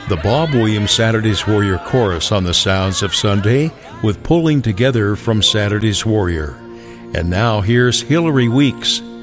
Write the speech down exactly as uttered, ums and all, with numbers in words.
The Bob Williams Saturday's Warrior Chorus on the Sounds of Sunday with Pulling Together from Saturday's Warrior. And now here's Hillary Weeks